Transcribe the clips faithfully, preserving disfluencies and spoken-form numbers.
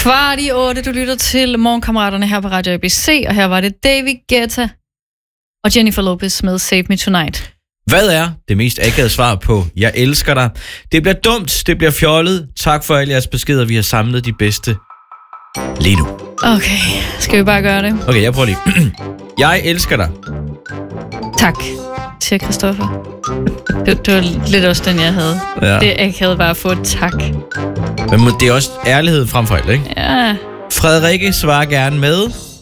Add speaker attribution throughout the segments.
Speaker 1: Kvart i otte, du lytter til Morgenkammeraterne her på Radio A B C, og her var det David Guetta og Jennifer Lopez med Save Me Tonight.
Speaker 2: Hvad er det mest akavede svar på jeg elsker dig? Det bliver dumt, det bliver fjollet. Tak for alle jeres beskeder, vi har samlet de bedste lige nu.
Speaker 1: Okay, skal vi bare gøre det?
Speaker 2: Okay, jeg prøver lige. Jeg elsker dig.
Speaker 1: Tak, siger Christoffer. Det, det var lidt også den, jeg havde.
Speaker 2: Ja.
Speaker 1: Det akavede bare at få et tak.
Speaker 2: Men det er også ærlighed frem for alt, ikke?
Speaker 1: Ja.
Speaker 2: Frederikke svarer gerne med...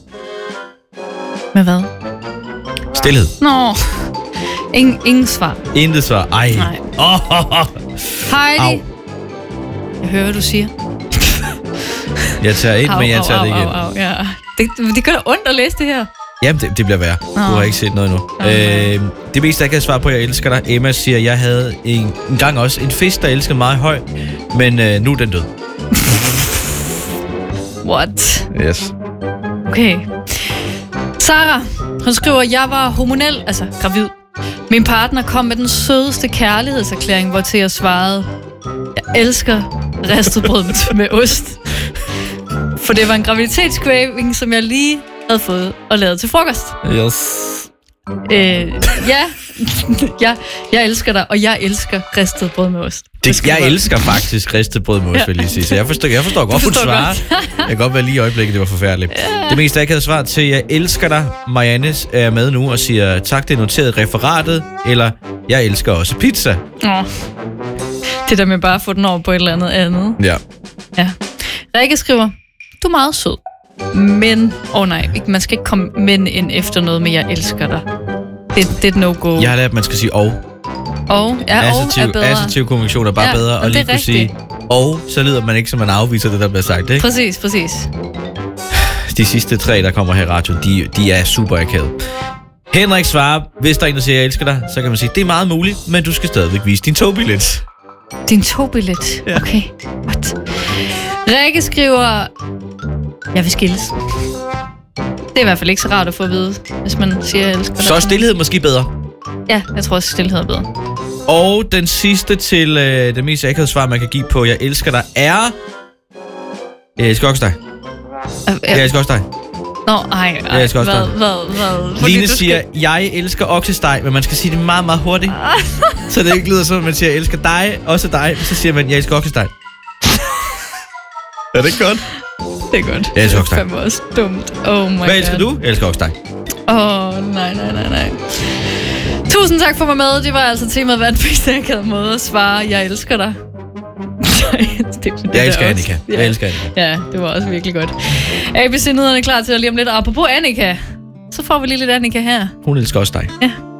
Speaker 1: Med hvad?
Speaker 2: Stilhed.
Speaker 1: Nå, ingen, ingen svar.
Speaker 2: Intet svar. Ej.
Speaker 1: Nej.
Speaker 2: Oh, oh, oh.
Speaker 1: Heidi.
Speaker 2: Au.
Speaker 1: Jeg hører, hvad du siger.
Speaker 2: Jeg tager et,
Speaker 1: Au,
Speaker 2: men jeg
Speaker 1: au,
Speaker 2: tager
Speaker 1: au,
Speaker 2: det igen.
Speaker 1: au, au, ja. det, det gør da ondt at læse det her.
Speaker 2: Jamen, det, det bliver værre.
Speaker 1: Nå.
Speaker 2: Du har ikke set noget endnu.
Speaker 1: Okay.
Speaker 2: Øh, det meste, jeg kan svare på, jeg elsker dig. Emma siger, jeg havde en, en gang også en fisk, der elskede mig høj, men øh, nu er den død.
Speaker 1: What?
Speaker 2: Yes.
Speaker 1: Okay. Sara, hun skriver, jeg var hormonel, altså gravid. Min partner kom med den sødeste kærlighedserklæring, hvor til jeg svarede, jeg elsker ristet brød med, med ost. For det var en graviditetscraving, som jeg lige havde fået og lavet til frokost.
Speaker 2: Yes.
Speaker 1: Øh, ja, jeg, jeg elsker dig, og jeg elsker ristet brød med ost.
Speaker 2: Det, jeg elsker faktisk ristet brød med ost, vil jeg lige sige. Så jeg forstår, jeg forstår godt, hun svarer. Jeg kan godt være lige i øjeblikket, det var forfærdeligt. Det meste, jeg ikke havde svaret til, jeg elsker dig. Marianne er med nu og siger, tak, det er noteret referatet. Eller, jeg elsker også pizza.
Speaker 1: Åh, det der med bare at få den over på et eller andet andet.
Speaker 2: Ja.
Speaker 1: Ja. Rikke skriver, du er meget sød. Men, åh oh nej, man skal ikke komme men ind efter noget med, jeg elsker dig. Det, det er et no-go.
Speaker 2: Jeg har lært, at man skal sige og.
Speaker 1: Og, ja,
Speaker 2: Assertiv,
Speaker 1: og er bedre.
Speaker 2: assertiv kommunikation er bare
Speaker 1: ja,
Speaker 2: bedre, og lige kunne sige og, så lyder man ikke, som man afviser det, der bliver sagt, ikke?
Speaker 1: Præcis, præcis.
Speaker 2: De sidste tre, der kommer her i radioen, de, de er super akavet. Henrik svarer, hvis der er en, der siger, jeg elsker dig, så kan man sige, det er meget muligt, men du skal stadigvæk vise din togbillet.
Speaker 1: Din togbillet?
Speaker 2: Ja.
Speaker 1: Okay, what? Rikke skriver, jeg vil skilles. Det er i hvert fald ikke så rart at få at vide, hvis man siger, jeg elsker dig.
Speaker 2: Så er stillhed måske bedre.
Speaker 1: Ja, jeg tror også, stillhed er bedre.
Speaker 2: Og den sidste til øh, det mest akavede svar, man kan give på, jeg elsker dig, er... Jeg elsker også dig.
Speaker 1: Uh, uh,
Speaker 2: Jeg elsker også dig.
Speaker 1: Nå, ej, ej.
Speaker 2: Jeg elsker også
Speaker 1: hvad,
Speaker 2: dig.
Speaker 1: hvad, hvad?
Speaker 2: Line
Speaker 1: skal...
Speaker 2: siger, jeg elsker oksesteg, men man skal sige det meget, meget hurtigt. Så det ikke lyder som, at man siger, jeg elsker dig, også dig. Så siger man, jeg elsker oksesteg. Er det ikke godt?
Speaker 1: Det er godt.
Speaker 2: Jeg elsker
Speaker 1: det er fandme også dumt. Oh my god.
Speaker 2: Hvad elsker du? Jeg elsker oksesteg.
Speaker 1: Åh, oh, nej, nej, nej, nej. Tusind tak for at være med. Det var altså temaet, hvad den bedste akavede måde at svare, jeg elsker dig. det, det
Speaker 2: Jeg elsker
Speaker 1: også.
Speaker 2: Annika.
Speaker 1: Ja.
Speaker 2: Jeg elsker Annika.
Speaker 1: Ja, det var også virkelig godt. A B C-nyhederne er klar til at lige om lidt. Apropos Annika, så får vi lige lidt Annika her.
Speaker 2: Hun elsker også dig.
Speaker 1: Ja.